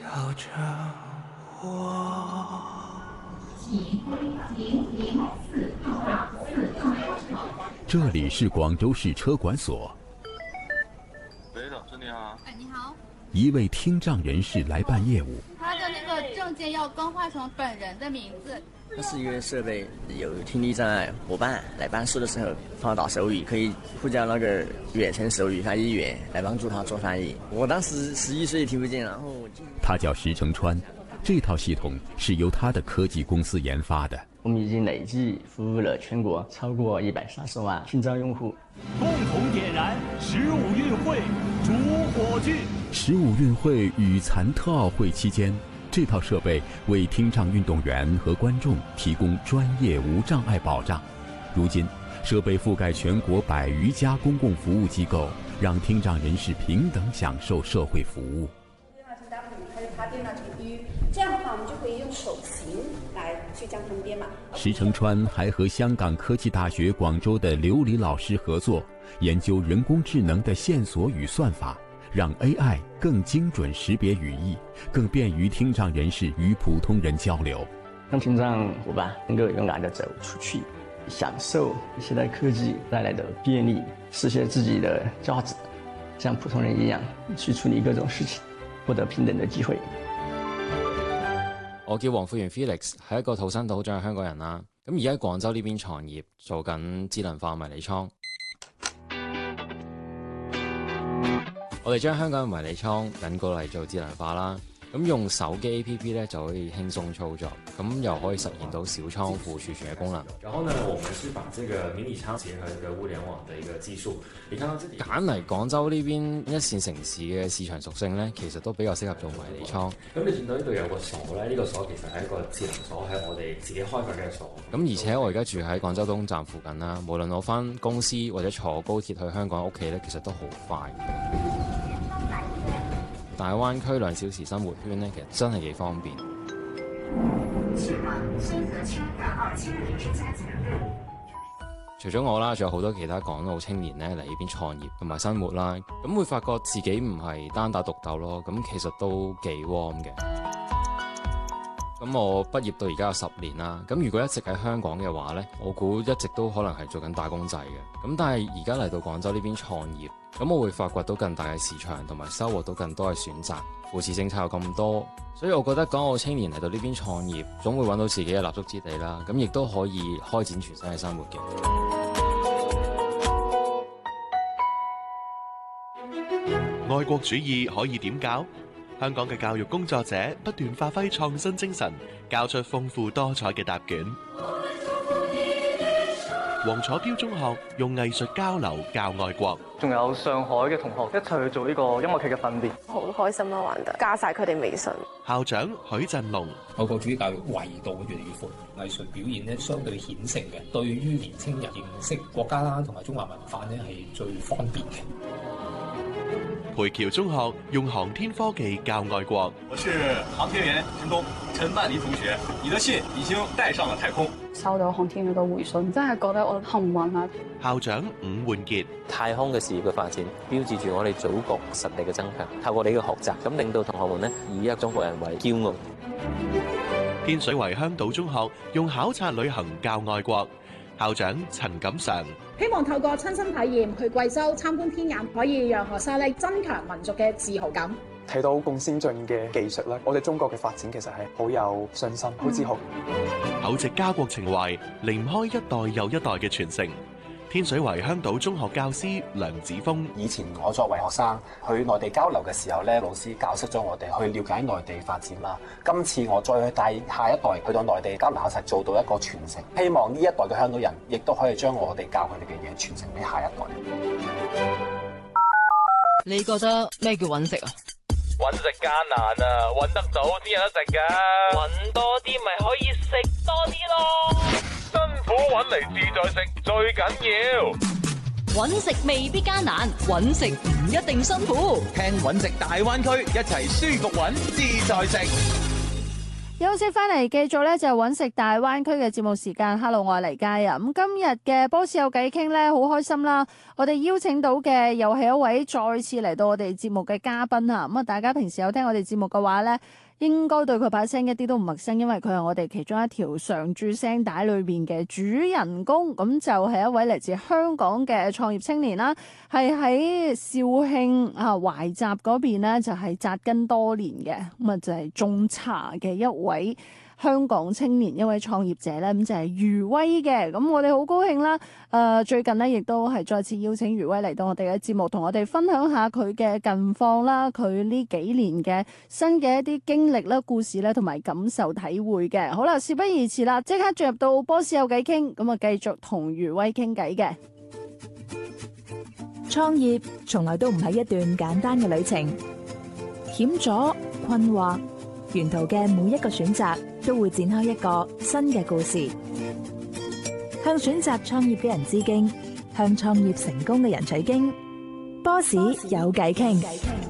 叫着我。 这里是广州市车管所。 喂，老师你好。 哎，你好。 一位听障人士来办业务， 他的那个证件要更换成本人的名字。 它是一个设备，有听力障碍伙伴来办事的时候帮他打手语，可以呼叫那个远程手语翻译员来帮助他做翻译。我当时11岁听不见，然后他叫石成川，这套系统是由他的科技公司研发的。 我们已经累计服务了全国超过130万听障用户。 共同点燃15运会主火炬。 15运会与残特奥会期间，这套设备为听障运动员和观众提供专业无障碍保障。如今，设备覆盖全国100余家公共服务机构，让听障人士平等享受社会服务。 这样的话，我们就可以用手型来去将它们编码。 石成川还和香港科技大学广州的刘黎老师合作，研究人工智能的线索与算法，让 AI 更精准识别语义，更便于听障人士与普通人交流， 让听障伙伴能够勇敢地走出去，享受现代科技带来的便利，实现自己的价值，像普通人一样去处理各种事情，获得平等的机会。 我叫黃富源 Felix， 係一個土生土長嘅香港人啦。咁而家喺廣州呢邊創業，做緊智能化迷你倉。我哋將香港嘅迷你倉引過嚟做智能化啦。咁用手機 APP 咧就可以輕鬆操作，咁又可以實現到小倉庫儲存嘅功能。 然後呢，我們是把這個迷你倉結合這個物聯網的一個技術。你看到這裡揀嚟廣州呢邊一線城市嘅市場屬性咧，其實都比較適合做迷你倉。 咁你見到呢度有個鎖咧，呢個鎖其實係一個智能鎖，係我哋自己開發嘅鎖。 咁而且我而家住喺廣州東站附近啦，無論我返公司或者坐高鐵去香港屋企咧，其實都好快。大灣區2小時生活圈咧，其實真係幾方便。除咗我啦，仲有好多其他港澳青年咧嚟呢邊創業同埋生活啦，咁會發覺自己唔係單打獨鬥咯，咁其實都幾 warm 嘅。咁我畢業到而家有10年啦，咁如果一直喺香港嘅話呢，我估一直都可能係做緊打工仔嘅。咁但係而家嚟到廣州呢邊創業，咁我會發掘到更大嘅市場，同埋收穫到更多嘅選擇。扶持政策有咁多，所以我覺得港澳青年嚟到呢邊創業，總會揾到自己嘅立足之地啦。咁亦都可以開展全新嘅生活嘅。 愛國主義可以點教？香港嘅教育工作者不斷發揮創新精神，交出豐富多彩嘅答卷。黃楚標中學用藝術交流教愛國， 仲有上海嘅同學一齊去做呢個音樂劇嘅訓練， 好開心啊！玩得加晒佢哋微信。 校長許振龍， 愛國主義教育維度越嚟越闊，藝術表現咧相對顯性嘅，對於年輕人認識國家啦同埋中華文化咧係最方便嘅。 培僑中學用航天科技教愛國。 我是航天員陳東，陳萬里同學，你的信已經帶上了太空。 收到航天員嘅回信，真係覺得我幸運啊！ 校長伍煥傑， 太空嘅事業嘅發展，標誌住我哋祖國實力嘅增強。透過你嘅學習，咁令到同學們呢以一個中國人為驕傲。 天水圍香島中學用考察旅行教愛國。校長陳錦常， 希望透過親身體驗去貴州參觀天眼，可以讓學生咧增強民族嘅自豪感。 睇到咁先進嘅技術咧，我哋中國嘅發展其實係好有信心、好自豪。 厚植家國情懷，離唔開一代又一代嘅傳承。天水圍香島中學教師梁子峰， 以前我作為學生去內地交流嘅時候咧，老師教識咗我哋去了解內地發展啦。今次我再去帶下一代去到內地交流，實做到一個傳承。希望呢一代嘅香港人亦都可以將我哋教佢哋嘅嘢傳承俾下一代。 你覺得咩叫揾食啊？ 揾食艱難啊，揾得到先有得食㗎。揾多啲咪可以食多啲咯。辛苦揾嚟自在食最緊要。 揾食未必艱難，揾食唔一定辛苦。 聽揾食大灣區，一齊舒服揾自在食。 休息翻嚟，繼續咧就揾食大灣區嘅節目時間。Hello， 我係黎嘉啊。咁今日嘅波士有偈傾咧，好開心啦！我哋邀請到嘅又係一位再次嚟到我哋節目嘅嘉賓啊。咁啊，大家平時有聽我哋節目嘅話咧，應該對佢把聲一啲都唔陌生，因為佢係我哋其中一條常駐聲帶裏邊嘅主人公。咁就係一位嚟自香港嘅創業青年啦，係喺肇慶懷集嗰邊咧就係紮根多年嘅。咁啊就係種茶嘅一位香港青年，一位創業者咧，咁就係余威嘅。咁我哋好高興啦！最近咧亦都係再次邀請余威嚟到我哋嘅節目，同我哋分享下佢嘅近況啦，佢呢幾年嘅新嘅一啲經歷啦、故事咧，同埋感受體會嘅。好啦，事不宜遲啦，即刻進入到波士有偈傾，咁啊繼續同余威傾偈嘅。 創業從來都唔係一段簡單嘅旅程，險阻、困惑，沿途嘅每一個選擇都會展開一個新嘅故事。向選擇創業嘅人致敬，向創業成功嘅人取經。波士有偈傾。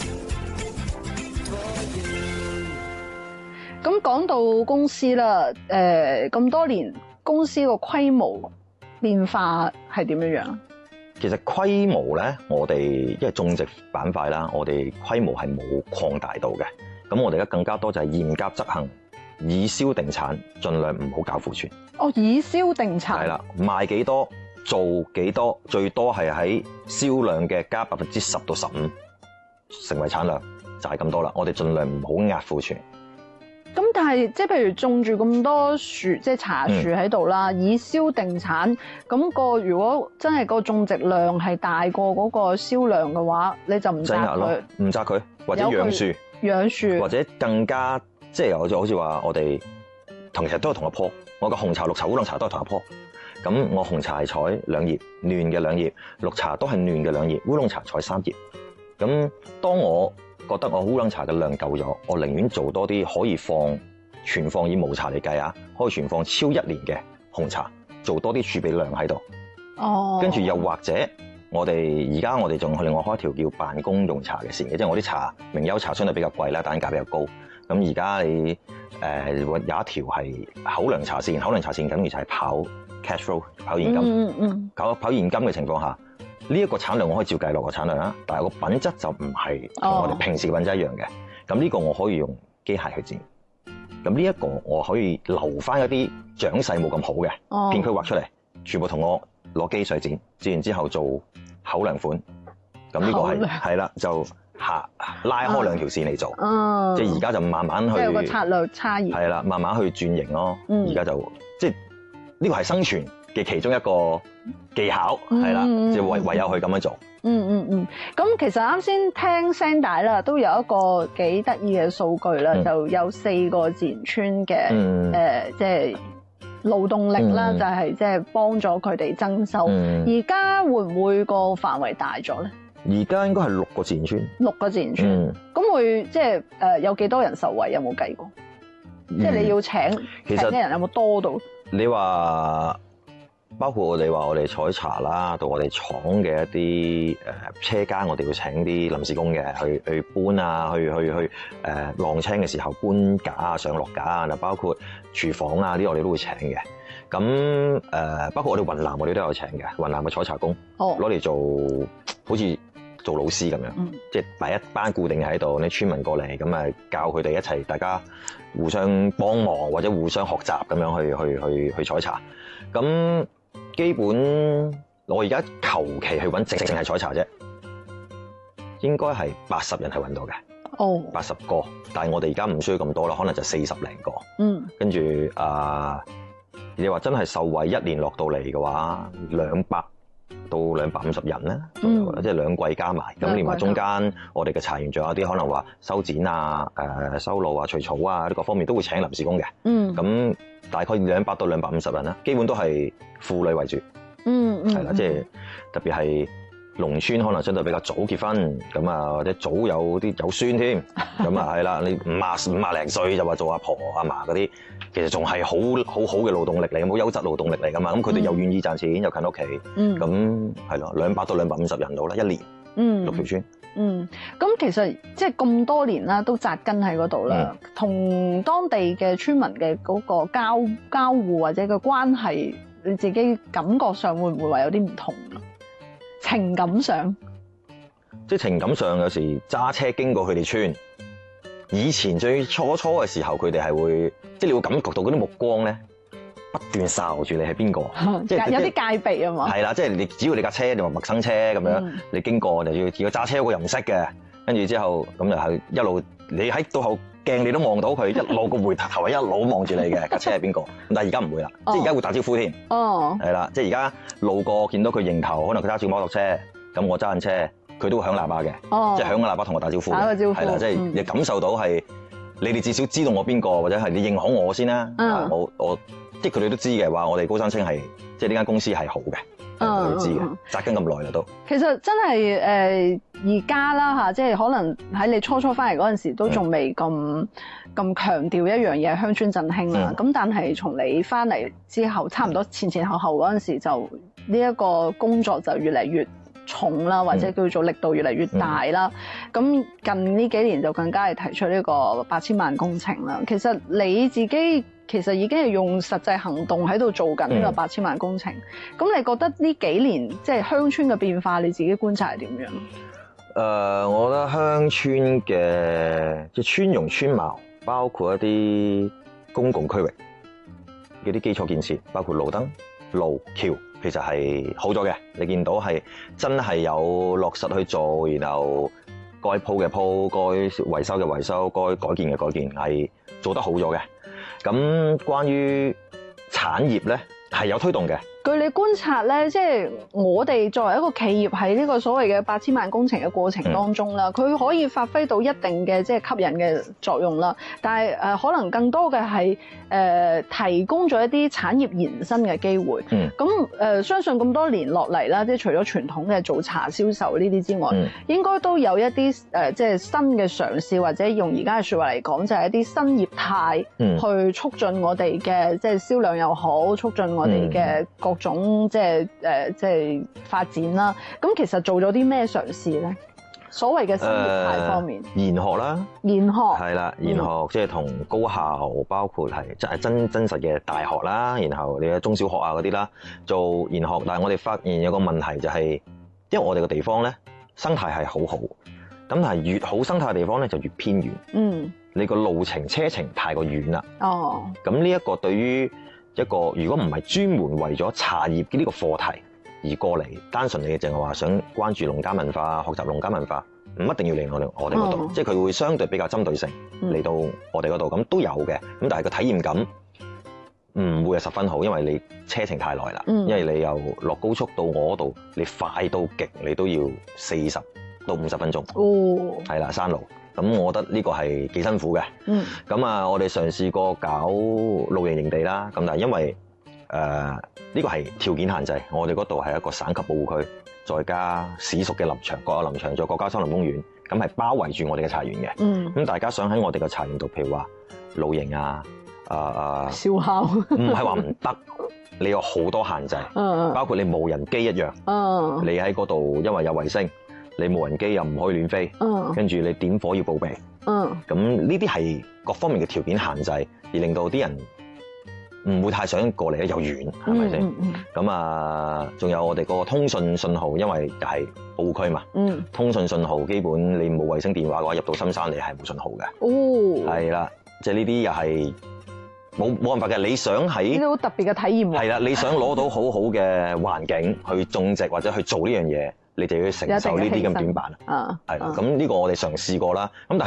咁講到公司啦，咁多年公司個規模變化係點樣樣？ 其實規模咧，我哋因為種植板塊啦，我哋規模係冇擴大到嘅。咁我哋而家更加多就係嚴格執行，以銷定產，盡量唔好搞庫存。 哦，以銷定產。係啦， 賣幾多做幾多，最多係喺銷量嘅加10%到15%，成為產量就係咁多啦。我哋盡量唔好壓庫存。 咁但係即係譬如種住咁多樹，即係茶樹喺度啦，以銷定產，咁個如果真係個種植量係大過嗰個銷量嘅話，你就唔摘佢， 唔摘佢，或者養樹，或者更加即係好似話我哋其實都係同一棵，我個紅茶、綠茶、烏龍茶都係同一棵。咁我紅茶係採2葉嫩嘅2葉，綠茶都係嫩嘅2葉，烏龍茶採3葉。咁當我覺得我烏龍茶嘅量夠咗，我寧願做多啲可以存放以無茶嚟計啊，可以存放超1年嘅紅茶，做多啲儲備量喺度。 哦。跟住又或者我哋仲去另外開一條叫辦公用茶嘅線嘅，即係我啲茶名優茶相對比較貴啦，單價比較高。咁而家你有一條係口糧茶線，口糧茶線等於就係跑 cash flow 跑現金。跑現金嘅情況下，呢一個產量我可以照計落個產量啦，但係個品質就唔係同我哋平時嘅品質一樣嘅。咁呢個我可以用機械去剪。咁呢一個我可以留翻一啲長勢冇咁好嘅片區畫出嚟，全部同我攞機水剪完之後做口糧款。咁呢個係啦，就拉開2條線嚟做。即係而家就慢慢去。即係有個策略差異。係啦，慢慢去轉型咯。而家就即係呢個係生存嘅其中一個技巧，係啦，即係唯有去咁樣做。 咁其實啱先聽聲帶啦，都有一個幾得意嘅數據啦，就有4個自然村嘅即係勞動力啦，就係即係幫咗佢哋增收。而家會唔會個範圍大咗咧？ 而家應該係6個自然村。6個自然村，咁會即係有幾多人受惠？有冇計過？即係你要請嘅人有冇多到？ 你話？包括我哋採茶啦，到我哋廠嘅一啲車間，我哋要請啲臨時工嘅去搬啊，去晾青嘅時候搬架啊、上落架啊，嗱包括廚房啊呢啲我哋都會請嘅。咁包括我哋雲南我哋都有請嘅，雲南嘅採茶工攞嚟做好似做老師咁樣，即係擺一班固定喺度，啲村民過嚟咁啊教佢哋一齊，大家互相幫忙或者互相學習咁樣去採茶。咁基本我而家求其去揾淨係採茶啫，應該係80人係揾到嘅。80個，但係我哋而家唔需要咁多啦，可能就40零個。跟住你話真係受惠1年落到嚟嘅話，200到250人啦，即係2季加埋，咁連埋中間我哋嘅茶園仲有啲可能話修剪啊、修路啊、除草啊呢各方面都會請臨時工嘅。咁大概200到250人啦，基本都係婦女為主。係啦，即係特別係農村可能相對比較早結婚，咁啊或者早有孫添，咁啊係啦，你50零歲就話做阿婆阿嫲嗰啲，其實仲係好嘅勞動力嚟，好優質勞動力嚟噶嘛，咁佢哋又願意賺錢又近屋企，咁係咯，200到250人到啦，1年6條村。 咁其實即係咁多年啦，都紮根喺嗰度啦，同當地嘅村民嘅嗰個交互或者個關係，你自己感覺上會唔會話有啲唔同啊？情感上， 即係情感上有時揸車經過佢哋村，以前最初嘅時候，佢哋係會，即係你會感覺到嗰啲目光咧，不斷睄住你係邊個， 即係有啲戒備啊嘛。 係啦，即係你只要你架車你話陌生車咁樣，你經過就要如果揸車嗰個又唔識嘅，跟住之後咁就係一路你喺倒後鏡你都望到佢，一路個回頭係一路望住你嘅架車係邊個。但係而家唔會啦，即係而家會打招呼添。係啦，即係而家路過見到佢迎頭，可能佢揸住摩托車，咁我揸緊車，佢都會響喇叭嘅，即係響個喇叭同我打招呼。打個招呼。係啦，即係你感受到係你哋至少知道我邊個，或者係你認可我先啦。我即係佢哋都知嘅話，我哋高山青係即係呢間公司係好嘅。佢知嘅，紮根咁耐啦都。其實真係而家啦嚇，即係可能喺你初翻嚟嗰陣時，都仲未咁強調一樣嘢係鄉村振興啦。咁但係從你翻嚟之後，差唔多前後嗰陣時，就呢一個工作就越嚟越重啦，或者叫做力度越嚟越大啦。咁近呢幾年就更加係提出呢個8000萬工程啦。其實你自己其實已經係用實際行動喺度做緊呢個8000萬工程。咁你覺得呢幾年即係鄉村嘅變化，你自己觀察係點樣？ 我覺得鄉村嘅即係村容村貌，包括一啲公共區域嗰啲基礎建設，包括路燈、路橋，其實係好咗嘅。你見到係真係有落實去做，然後該鋪嘅鋪，該維修嘅維修，該改建嘅改建，係做得好咗嘅。咁關於產業咧，係有推動嘅。 據你觀察咧，即係我哋作為一個企業喺呢個所謂嘅8000萬工程嘅過程當中啦，佢可以發揮到一定嘅即係吸引嘅作用啦。但係可能更多嘅係提供咗一啲產業延伸嘅機會。咁相信咁多年落嚟啦，即係除咗傳統嘅做茶銷售呢啲之外，應該都有一啲即係新嘅嘗試，或者用而家嘅説話嚟講，就係一啲新業態去促進我哋嘅即係銷量又好，促進我哋嘅各種即係發展啦。咁其實做咗啲咩嘗試咧？所謂嘅新業態方面， 研學啦， 研學係啦，研學即係同高校，包括係真實嘅大學啦，然後你嘅中小學啊嗰啲啦，做研學。但係我哋發現有個問題就係，因為我哋個地方咧生態係好好，咁但係越好生態嘅地方咧就越偏遠。你個路程車程太過遠啦。咁呢一個對於一個如果唔係專門為咗茶葉嘅呢個課題而過嚟，單純你淨係話想關注農家文化、學習農家文化，唔一定要嚟我哋嗰度，即係佢會相對比較針對性嚟到我哋嗰度，咁都有嘅。咁但係個體驗感唔會係十分好，因為你車程太耐啦。因為你由落高速到我嗰度，你快到極你都要40到50分鐘。係啦，山路。咁我覺得呢個係幾辛苦嘅。咁我哋嘗試過搞露營營地啦。咁但係因為呢個係條件限制，我哋嗰度係一個省級保護區，再加市屬嘅林場，國有林場，再國家森林公園，咁係包圍住我哋嘅茶園嘅。咁大家想喺我哋嘅茶園度，譬如話露營燒烤， 唔係話唔得，你有好多限制，包括你無人機一樣。你喺嗰度因為有衛星。你無人機又唔可以亂飛，跟住你點火要報備，咁呢啲係各方面嘅條件限制，而令到啲人唔會太想過嚟咧，又遠，係咪先？咁仲有我哋個通訊信號，因為又係保護區嘛，通訊信號基本你冇衛星電話嘅話，入到深山你係冇信號嘅。係啦，即係呢啲又係冇辦法嘅。你想喺呢啲好特別嘅體驗， 係啦，你想攞到好好嘅環境去種植或者去做呢樣嘢，你就要承受呢啲咁短板。係啦，咁呢個我哋嘗試過啦。咁但